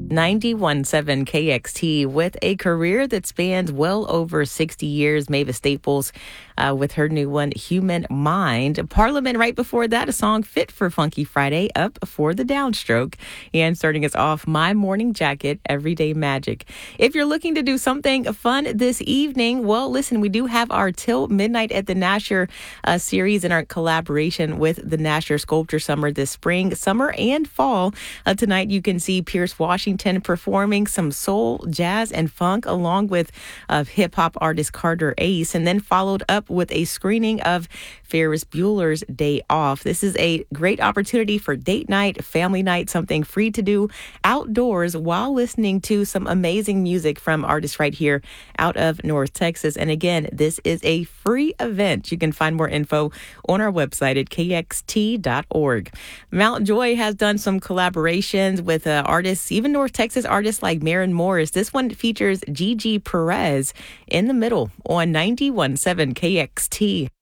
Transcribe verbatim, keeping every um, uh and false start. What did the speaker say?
ninety-one point seven K X T. With a career that spans well over sixty years, Mavis Staples uh, with her new one, Human Mind. Parliament right before that, a song fit for Funky Friday, Up for the Downstroke. And starting us off, My Morning Jacket, Everyday Magic. If you're looking to do something fun this evening, well, listen, we do have our Till Midnight at the Nasher uh, series in our collaboration with the Nasher Sculpture Summer this spring, summer and fall. Uh, tonight, you can see Pierce Washington performing some soul, jazz, and funk along with uh, hip-hop artist Carter Ace, and then followed up with a screening of Ferris Bueller's Day Off. This is a great opportunity for date night, family night, something free to do outdoors while listening to some amazing music from artists right here out of North Texas. And again, this is a free event. You can find more info on our website at k x t dot org. Mount Joy has done some collaborations with uh, artists, even North Texas artists like Maren Morris. This one features Gigi Perez in the middle on ninety-one point seven K X T.